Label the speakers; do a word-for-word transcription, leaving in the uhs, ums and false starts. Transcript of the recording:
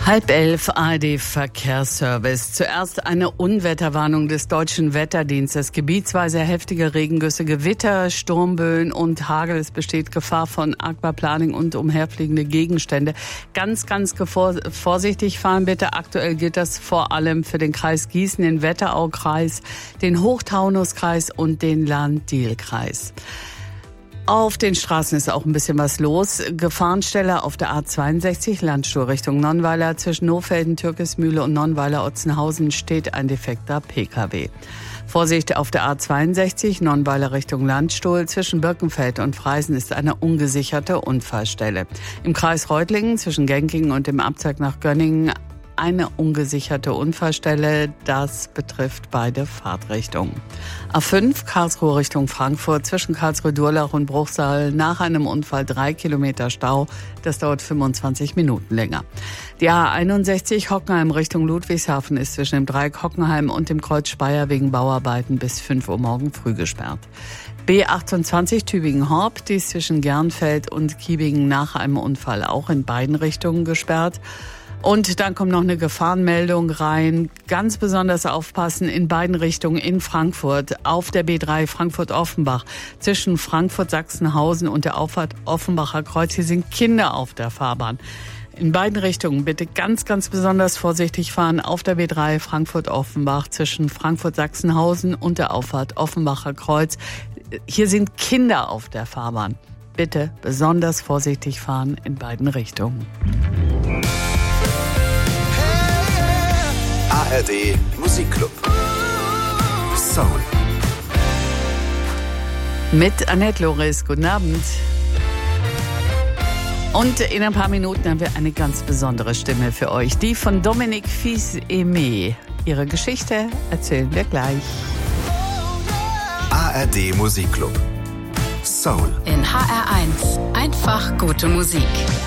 Speaker 1: Halb elf, A R D-Verkehrsservice. Zuerst eine Unwetterwarnung des Deutschen Wetterdienstes. Gebietsweise heftige Regengüsse, Gewitter, Sturmböen und Hagel. Es besteht Gefahr von Aquaplaning und umherfliegende Gegenstände. Ganz, ganz gefor- vorsichtig fahren bitte. Aktuell gilt das vor allem für den Kreis Gießen, den Wetteraukreis, den Hochtaunuskreis und den Lahn-Diel-Kreis. Auf den Straßen ist auch ein bisschen was los. Gefahrenstelle auf der A zweiundsechzig, Landstuhl Richtung Nonnweiler. Zwischen Nohfelden, Türkismühle und Nonnweiler-Otzenhausen steht ein defekter P K W. Vorsicht auf der A zweiundsechzig, Nonnweiler Richtung Landstuhl. Zwischen Birkenfeld und Freisen ist eine ungesicherte Unfallstelle. Im Kreis Reutlingen zwischen Genkingen und dem Abzweig nach Gönningen eine ungesicherte Unfallstelle. Das betrifft beide Fahrtrichtungen. A fünf, Karlsruhe Richtung Frankfurt, zwischen Karlsruhe-Durlach und Bruchsal nach einem Unfall drei Kilometer Stau. Das dauert fünfundzwanzig Minuten länger. Die A einundsechzig, Hockenheim Richtung Ludwigshafen ist zwischen dem Dreieck Hockenheim und dem Kreuz Speyer wegen Bauarbeiten bis fünf Uhr morgen früh gesperrt. B achtundzwanzig Tübingen-Horb, die ist zwischen Gernfeld und Kiebingen nach einem Unfall auch in beiden Richtungen gesperrt. Und dann kommt noch eine Gefahrenmeldung rein. Ganz besonders aufpassen in beiden Richtungen in Frankfurt. Auf der B drei Frankfurt-Offenbach zwischen Frankfurt-Sachsenhausen und der Auffahrt Offenbacher Kreuz. Hier sind Kinder auf der Fahrbahn. In beiden Richtungen bitte ganz, ganz besonders vorsichtig fahren. Auf der B drei Frankfurt-Offenbach zwischen Frankfurt-Sachsenhausen und der Auffahrt Offenbacher Kreuz. Hier sind Kinder auf der Fahrbahn. Bitte besonders vorsichtig fahren in beiden Richtungen.
Speaker 2: A R D Musikclub Soul
Speaker 1: mit Annette Loris. Guten Abend. Und in ein paar Minuten haben wir eine ganz besondere Stimme für euch, die von Dominique Fils-Aimé. Ihre Geschichte erzählen wir gleich.
Speaker 2: A R D Musikclub Soul
Speaker 3: in H R eins. Einfach gute Musik.